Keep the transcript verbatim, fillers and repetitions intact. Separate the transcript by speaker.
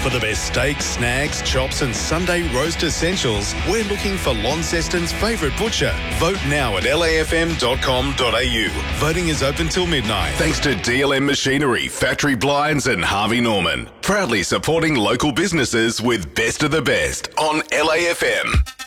Speaker 1: For the best steaks, snags, chops and Sunday roast essentials, we're looking for Launceston's favourite butcher. Vote now at L A F M dot com dot A U. Voting is open till midnight. Thanks to D L M Machinery, Factory Blinds and Harvey Norman. Proudly supporting local businesses with Best of the Best on L A F M.